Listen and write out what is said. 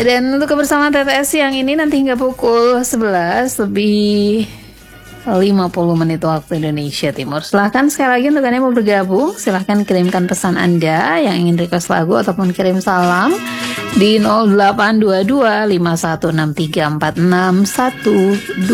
Dan untuk kebersamaan TTS yang ini nanti hingga pukul 11 lebih 50 menit waktu Indonesia Timur. Silahkan sekali lagi untuk Anda yang mau bergabung, silahkan kirimkan pesan Anda yang ingin request lagu ataupun kirim salam di 0822 51634612.